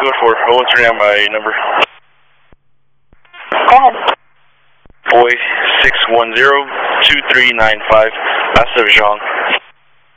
214. I want to turn down my number. Go ahead. Boy 610-2395. Massive Zhang.